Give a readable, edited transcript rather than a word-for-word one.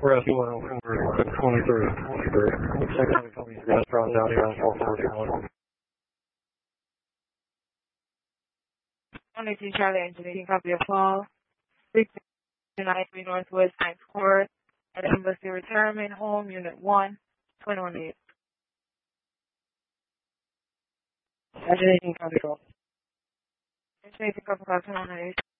Rest 104, 23. Second company's gas dropped down here on 441. 118 Charlie Engineering, copy of call. 693 Northwest 9th Court at Embassy Retirement Home, Unit 1, 218. Engineering, copy call. Engineering, copy call, 218.